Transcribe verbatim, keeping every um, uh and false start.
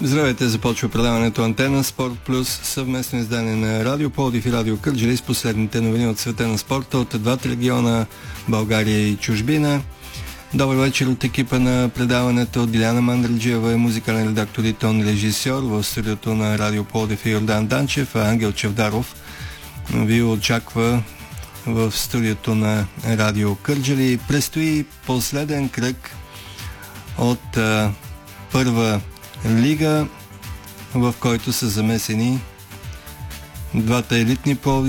Здравейте, започва предаването Антена Спорт Плюс, съвместно издание на Радио Пловдив и Радио Кърджали с последните новини от света на спорта от двата региона България и чужбина. Добър вечер от екипа на предаването от Диляна Мандраджиева и музикален редактор и тон режисьор в студиото на Радио Пловдив и Йордан Данчев, а Ангел Чавдаров ви очаква в студиото на Радио Кърджали. Предстои последен кръг от а, първа лига, в който са замесени двата елитни пловдивски